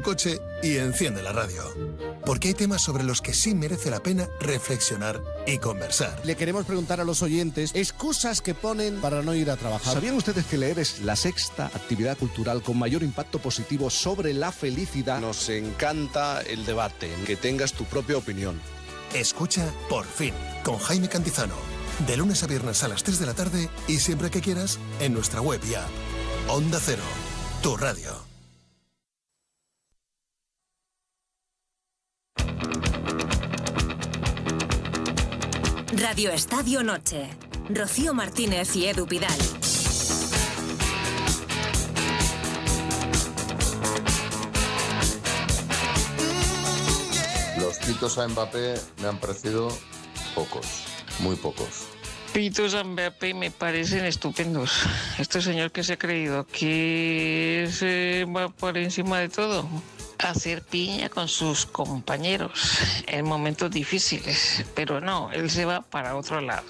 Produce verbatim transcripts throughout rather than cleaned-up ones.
coche y enciende la radio. Porque hay temas sobre los que sí merece la pena reflexionar y conversar. Le queremos preguntar a los oyentes excusas que ponen para no ir a trabajar. ¿Sabían ustedes que leer es la sexta actividad cultural con mayor impacto positivo sobre la felicidad? Nos encanta el debate, que tengas tu propia opinión. Escucha Por Fin, con Jaime Cantizano. De lunes a viernes a las tres de la tarde y siempre que quieras en nuestra web y app. Onda Cero, tu radio. Radio Estadio Noche. Rocío Martínez y Edu Pidal. Los pitos a Mbappé me han parecido pocos, muy pocos. Pitos a Mbappé me parecen estupendos. Este señor que se ha creído que se va por encima de todo. Hacer piña con sus compañeros en momentos difíciles, pero no, él se va para otro lado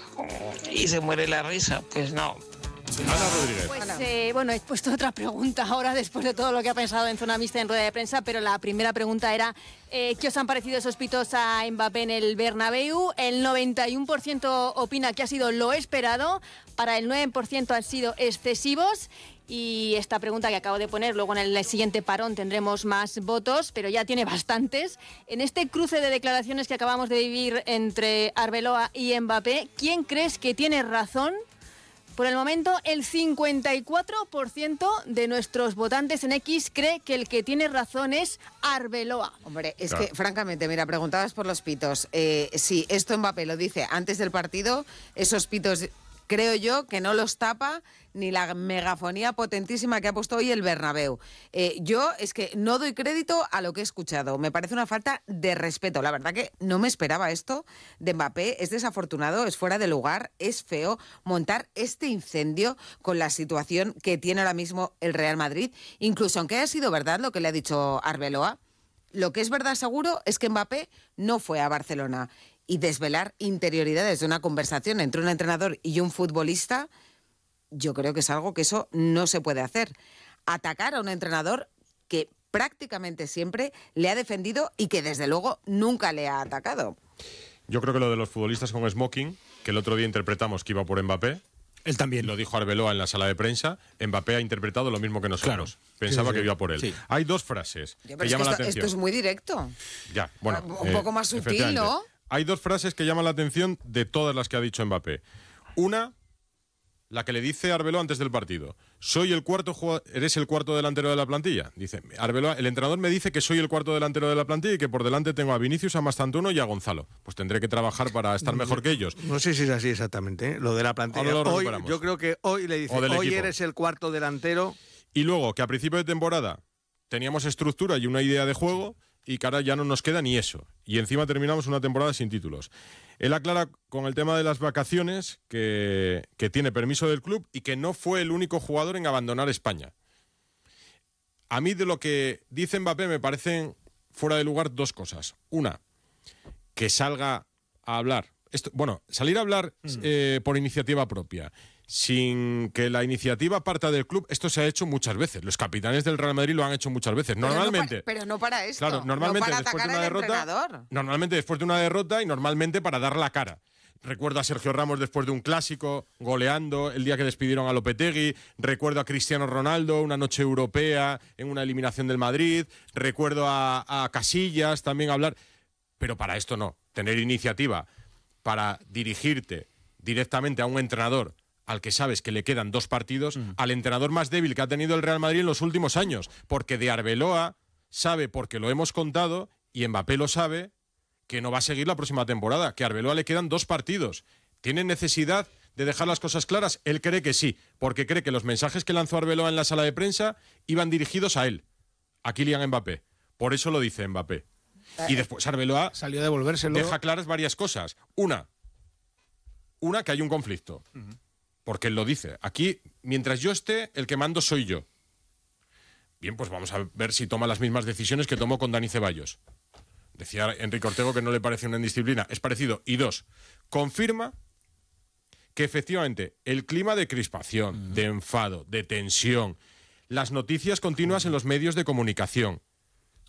y se muere la risa, pues no. Ana Rodríguez. Pues eh, bueno, he puesto otra pregunta ahora después de todo lo que ha pensado en Zona Mixta en rueda de prensa, pero la primera pregunta era eh, ¿qué os han parecido esos pitos a Mbappé en el Bernabéu? El noventa y uno por ciento opina que ha sido lo esperado, para el nueve por ciento han sido excesivos. Y esta pregunta que acabo de poner, luego en el siguiente parón tendremos más votos, pero ya tiene bastantes. En este cruce de declaraciones que acabamos de vivir entre Arbeloa y Mbappé, ¿quién crees que tiene razón? Por el momento, el cincuenta y cuatro por ciento de nuestros votantes en X cree que el que tiene razón es Arbeloa. Hombre, es Claro. que, francamente, mira, preguntabas por los pitos. Eh, si esto Mbappé lo dice antes del partido, esos pitos creo yo que no los tapa ni la megafonía potentísima que ha puesto hoy el Bernabéu. Eh, yo es que no doy crédito a lo que he escuchado. Me parece una falta de respeto. La verdad que no me esperaba esto de Mbappé. Es desafortunado, es fuera de lugar, es feo montar este incendio con la situación que tiene ahora mismo el Real Madrid. Incluso aunque haya sido verdad lo que le ha dicho Arbeloa, lo que es verdad seguro es que Mbappé no fue a Barcelona. Y desvelar interioridades de una conversación entre un entrenador y un futbolista, yo creo que es algo que eso no se puede hacer. Atacar a un entrenador que prácticamente siempre le ha defendido y que desde luego nunca le ha atacado. Yo creo que lo de los futbolistas con smoking, que el otro día interpretamos que iba por Mbappé. Él también. Lo dijo Arbeloa en la sala de prensa. Mbappé ha interpretado lo mismo que nosotros. Claro. Pensaba Sí, sí, que iba por él. sí. Hay dos frases Pero que es llaman que la esto, atención. esto es muy directo. Ya, bueno. Un eh, poco más sutil, efectivamente. ¿no? Hay dos frases que llaman la atención de todas las que ha dicho Mbappé. Una, la que le dice Arbeloa antes del partido. Soy el cuarto jugador, eres el cuarto delantero de la plantilla. Dice Arbeloa, el entrenador me dice que soy el cuarto delantero de la plantilla y que por delante tengo a Vinicius, a Mastantuono y a Gonzalo. Pues tendré que trabajar para estar mejor que ellos. No sé si es así exactamente, ¿eh? Lo de la plantilla. Ahora lo Hoy, recuperamos. yo creo que hoy le dice, O del hoy equipo. eres el cuarto delantero. Y luego, que a principio de temporada teníamos estructura y una idea de juego y que ahora ya no nos queda ni eso. Y encima terminamos una temporada sin títulos. Él aclara con el tema de las vacaciones que, que tiene permiso del club y que no fue el único jugador en abandonar España. A mí de lo que dice Mbappé me parecen fuera de lugar dos cosas. Una, que salga a hablar. Esto, bueno, salir a hablar mm. eh, por iniciativa propia, sin que la iniciativa parta del club, esto se ha hecho muchas veces. Los capitanes del Real Madrid lo han hecho muchas veces. Normalmente. Pero no para, pero no para esto. Claro, normalmente no para después de atacar una al derrota. entrenador. Normalmente después de una derrota y normalmente para dar la cara. Recuerdo a Sergio Ramos después de un clásico, goleando, el día que despidieron a Lopetegui. Recuerdo a Cristiano Ronaldo, una noche europea en una eliminación del Madrid. Recuerdo a, a Casillas también hablar. Pero para esto no. Tener iniciativa para dirigirte directamente a un entrenador al que sabes que le quedan dos partidos, uh-huh. al entrenador más débil que ha tenido el Real Madrid en los últimos años. Porque de Arbeloa sabe, porque lo hemos contado, y Mbappé lo sabe, que no va a seguir la próxima temporada, que a Arbeloa le quedan dos partidos. ¿Tiene necesidad de dejar las cosas claras? Él cree que sí, porque cree que los mensajes que lanzó Arbeloa en la sala de prensa iban dirigidos a él, a Kylian Mbappé. Por eso lo dice Mbappé. Y después Arbeloa salió a devolvérselo. Deja claras varias cosas. Una, una que hay un conflicto. Uh-huh. Porque él lo dice. Aquí, mientras yo esté, el que mando soy yo. Bien, pues vamos a ver si toma las mismas decisiones que tomó con Dani Ceballos. Decía Enrique Ortego que no le parece una indisciplina. Es parecido. Y dos, confirma que efectivamente el clima de crispación, uh-huh. de enfado, de tensión, las noticias continuas en los medios de comunicación,